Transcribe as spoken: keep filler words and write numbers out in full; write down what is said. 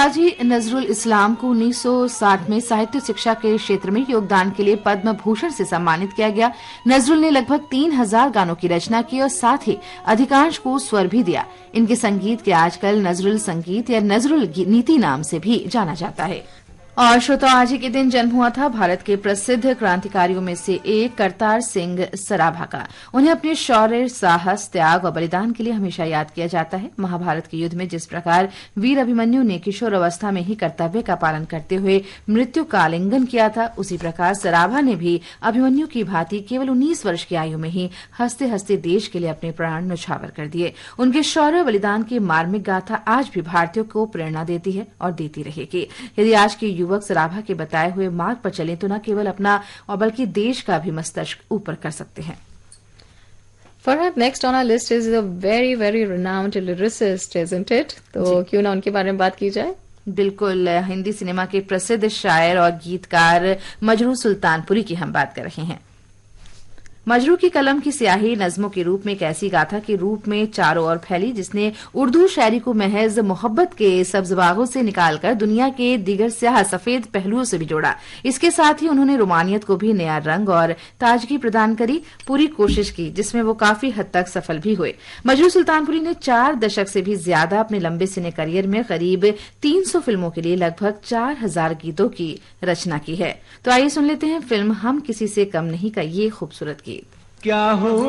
काजी नजरुल इस्लाम को उन्नीस सौ साठ में साहित्य शिक्षा के क्षेत्र में योगदान के लिए पद्म भूषण से सम्मानित किया गया। नजरुल ने लगभग तीन हजार गानों की रचना की और साथ ही अधिकांश को स्वर भी दिया। इनके संगीत के आजकल नजरुल संगीत या नजरुल नीति नाम से भी जाना जाता है। और श्रोता, आज ही के दिन जन्म हुआ था भारत के प्रसिद्ध क्रांतिकारियों में से एक करतार सिंह सराभा का। उन्हें अपने शौर्य, साहस, त्याग और बलिदान के लिए हमेशा याद किया जाता है। महाभारत के युद्ध में जिस प्रकार वीर अभिमन्यु ने किशोर अवस्था में ही कर्तव्य का पालन करते हुए मृत्यु का आलिंगन किया था, उसी प्रकार सराभा ने भी अभिमन्यु की भांति केवल उन्नीस वर्ष की आयु में ही हंसते हंसते देश के लिए अपने प्राण न्यौछावर कर दिए। उनके शौर्य और बलिदान की मार्मिक गाथा आज भी भारतीयों को प्रेरणा देती है और देती रहेगी। यदि आज के युवक सराभा के बताए हुए मार्ग पर चले तो न केवल अपना और बल्कि देश का भी मस्तक ऊपर कर सकते हैं। Perhaps next on our list is a very very renowned lyricist, isn't it? तो क्यों ना उनके बारे में बात की जाए। बिल्कुल, हिंदी सिनेमा के प्रसिद्ध शायर और गीतकार मजरू सुल्तानपुरी की हम बात कर रहे हैं। मजरू की कलम की स्याही नज्मों के रूप में एक ऐसी गाथा के रूप में चारों ओर फैली जिसने उर्दू शायरी को महज मोहब्बत के सब्ज बागों से निकालकर दुनिया के दीगर स्याह सफेद पहलुओं से भी जोड़ा। इसके साथ ही उन्होंने रोमानियत को भी नया रंग और ताजगी प्रदान करी, पूरी कोशिश की, जिसमें वो काफी हद तक सफल भी हुए। मजरू सुल्तानपुरी ने चार दशक से भी ज्यादा अपने लंबे सिने करियर में करीब तीन सौ फिल्मों के लिए लगभग चार हजार गीतों की रचना की है। तो आइए सुन लेते हैं फिल्म हम किसी से कम नहीं का ये खूबसूरत गीत। क्या हो